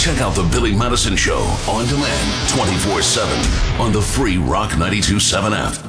Check out The Billy Madison Show on demand 24/7 on the free Rock 92.7 app.